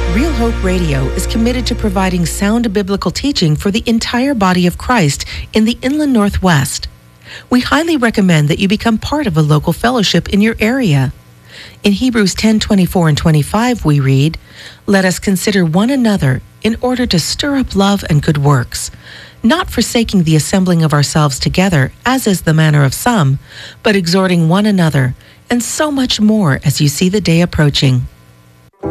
Real Hope Radio is committed to providing sound biblical teaching for the entire body of Christ in the Inland Northwest. We highly recommend that you become part of a local fellowship in your area. In Hebrews 10:24 and 25, we read, "Let us consider one another in order to stir up love and good works, not forsaking the assembling of ourselves together, as is the manner of some, but exhorting one another, and so much more as you see the day approaching."